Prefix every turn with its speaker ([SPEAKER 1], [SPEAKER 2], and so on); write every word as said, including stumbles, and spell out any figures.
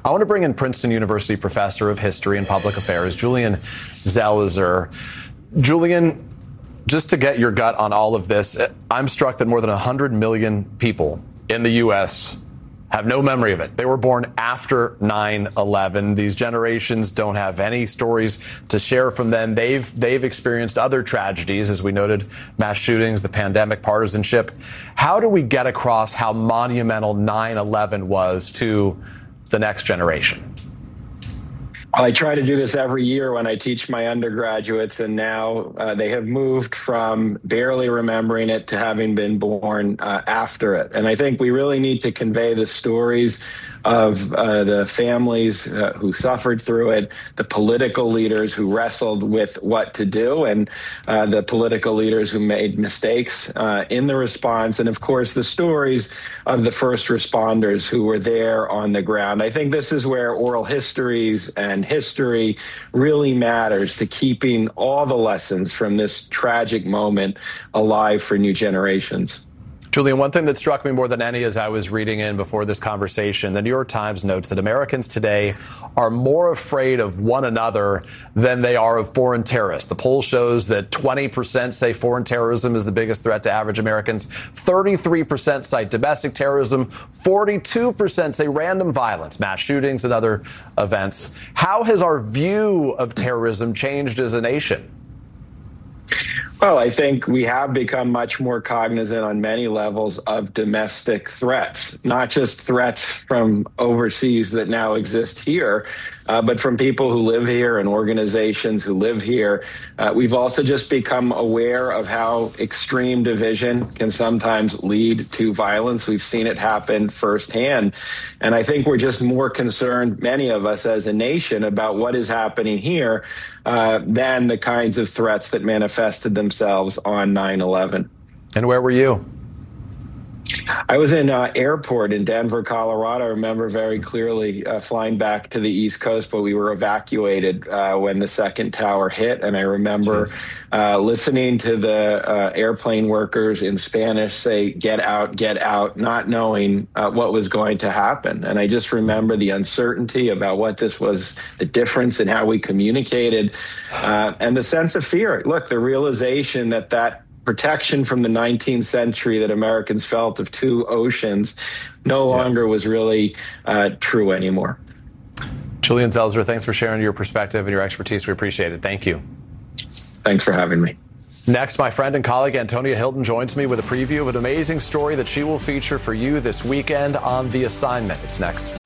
[SPEAKER 1] I want to bring in Princeton University professor of history and public affairs, Julian Zelizer. Julian, just to get your gut on all of this, I'm struck that more than one hundred million people in the U S have no memory of it. They were born after nine eleven. These generations don't have any stories to share from them. They've they've experienced other tragedies, as we noted, mass shootings, the pandemic, partisanship. How do we get across how monumental nine eleven was to the next generation?
[SPEAKER 2] I try to do this every year when I teach my undergraduates, and now uh, they have moved from barely remembering it to having been born uh, after it. And I think we really need to convey the stories of uh, the families uh, who suffered through it, the political leaders who wrestled with what to do, and uh, the political leaders who made mistakes uh, in the response, and of course the stories of the first responders who were there on the ground. I think this is where oral histories and history really matters to keeping all the lessons from this tragic moment alive for new generations.
[SPEAKER 1] Julian, one thing that struck me more than any as I was reading in before this conversation, the New York Times notes that Americans today are more afraid of one another than they are of foreign terrorists. The poll shows that twenty percent say foreign terrorism is the biggest threat to average Americans. thirty-three percent cite domestic terrorism. forty-two percent say random violence, mass shootings, and other events. How has our view of terrorism changed as a nation?
[SPEAKER 2] Well, I think we have become much more cognizant on many levels of domestic threats, not just threats from overseas that now exist here, uh, but from people who live here and organizations who live here. Uh, we've also just become aware of how extreme division can sometimes lead to violence. We've seen it happen firsthand. And I think we're just more concerned, many of us as a nation, about what is happening here uh, than the kinds of threats that manifested themselves on nine eleven.
[SPEAKER 1] And where were you?
[SPEAKER 2] I was in uh, airport in Denver, Colorado. I remember very clearly uh, flying back to the East Coast, but we were evacuated uh, when the second tower hit. And I remember uh, listening to the uh, airplane workers in Spanish say, "Get out, get out," not knowing uh, what was going to happen. And I just remember the uncertainty about what this was, the difference in how we communicated, uh, and the sense of fear. Look, the realization that that protection from the nineteenth century that Americans felt of two oceans no longer was really uh, true anymore.
[SPEAKER 1] Julian Zelizer, thanks for sharing your perspective and your expertise. We appreciate it. Thank you.
[SPEAKER 2] Thanks for having me.
[SPEAKER 1] Next, my friend and colleague Antonia Hilton joins me with a preview of an amazing story that she will feature for you this weekend on The Assignment. It's next.